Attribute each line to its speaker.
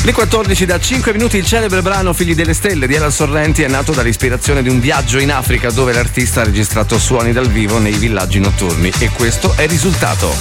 Speaker 1: Le 14 da 5 minuti. Il celebre brano Figli delle Stelle di Ela Sorrenti è nato dall'ispirazione di un viaggio in Africa dove l'artista ha registrato suoni dal vivo nei villaggi notturni, e questo è il risultato.